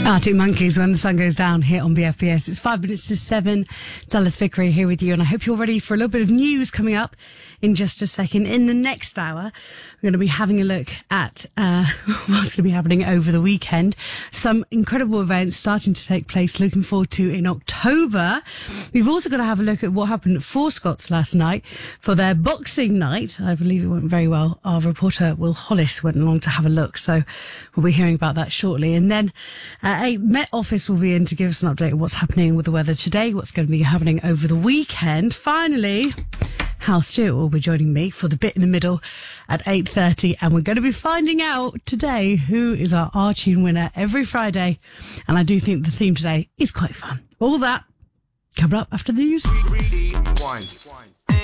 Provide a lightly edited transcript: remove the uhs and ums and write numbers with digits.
Arctic Monkeys, When the Sun Goes Down, here on BFBS. It's 5 minutes to 7. It's Alice Vickery here with you, and I hope you're ready for a little bit of news coming up in just a second. In the next hour, we're going to be having a look at what's going to be happening over the weekend. Some incredible events starting to take place, looking forward to in October. We've also got to have a look at what happened at Four Scots last night for their Boxing Night. I believe it went very well. Our reporter, Will Hollis, went along to have a look, so we'll be hearing about that shortly. And then a Met Office will be in to give us an update on what's happening with the weather today, what's going to be happening over the weekend. Finally, Hal Stewart will be joining me for the bit in the middle at 8:30, and we're going to be finding out today who is our Tune winner every Friday. And I do think the theme today is quite fun. All that coming up after the news.